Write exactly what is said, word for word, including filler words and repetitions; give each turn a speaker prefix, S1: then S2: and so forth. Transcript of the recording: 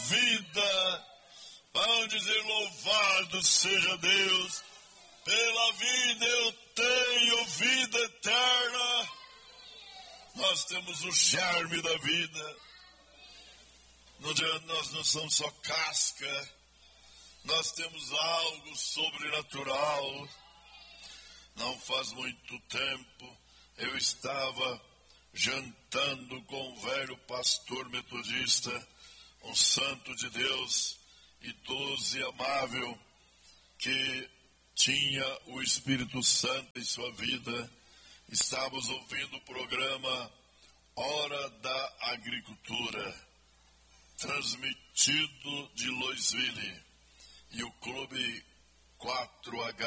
S1: vida. Vamos dizer: louvado seja Deus, pela vida eu tenho vida eterna. Nós temos o germe da vida. Nós não somos só casca, nós temos algo sobrenatural. Não faz muito tempo eu estava jantando com um velho pastor metodista, um santo de Deus, idoso e amável, que tinha o Espírito Santo em sua vida. Estávamos ouvindo o programa Hora da Agricultura, transmitido de Louisville, e o Clube quatro H